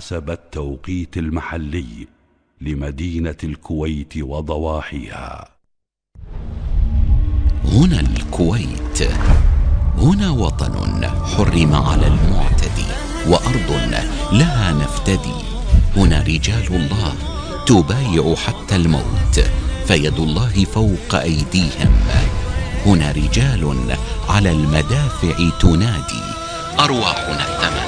حسب التوقيت المحلي لمدينة الكويت وضواحيها. هنا الكويت، هنا وطن حرم على المعتدي، وأرض لها نفتدي. هنا رجال الله تبايع حتى الموت، فيد الله فوق أيديهم. هنا رجال على المدافع تنادي، أرواحنا الثمن.